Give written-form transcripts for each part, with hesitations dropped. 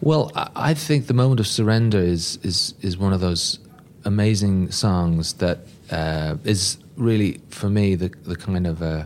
Well, I think The Moment of Surrender is one of those amazing songs that is really, for me, the kind of an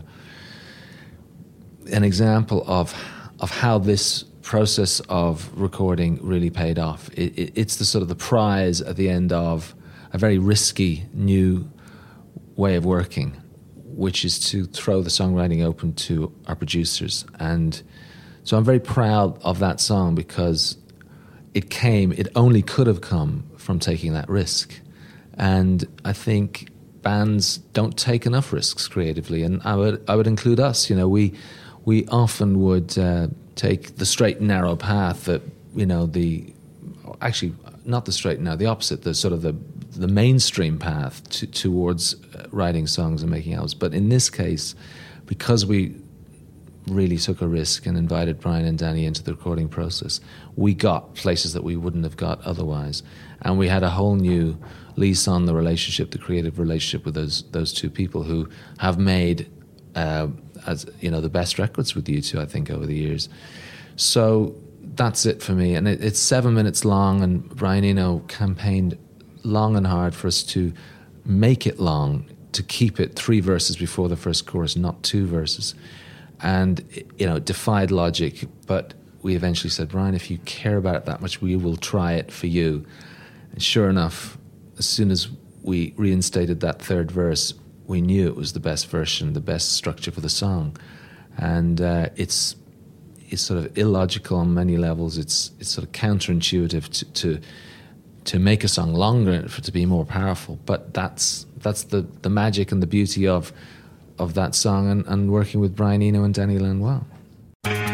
example of how this process of recording really paid off. It's the sort of the prize at the end of a very risky new way of working, which is to throw the songwriting open to our producers. And so I'm very proud of that song because it only could have come from taking that risk. And I think bands don't take enough risks creatively, and I would include us. You know, we often would take the straight and narrow path that, you know, actually not the straight and narrow, the opposite, the sort of the mainstream path towards writing songs and making albums. But in this case, because we really took a risk and invited Brian and Danny into the recording process, we got places that we wouldn't have got otherwise. And we had a whole new lease on the relationship, the creative relationship with those two people who have made, as you know, the best records with U2, I think, over the years. So that's it for me. And it's 7 minutes long, and Brian Eno campaigned long and hard for us to make it long, to keep it 3 verses before the first chorus, not 2 verses. And, you know, it defied logic, but we eventually said, Brian, if you care about it that much, we will try it for you. And sure enough, as soon as we reinstated that 3rd verse, we knew it was the best version, the best structure for the song. And it's sort of illogical on many levels. It's sort of counterintuitive to make a song longer for it to be more powerful. But that's the magic and the beauty of that song and working with Brian Eno and Danny Lanois.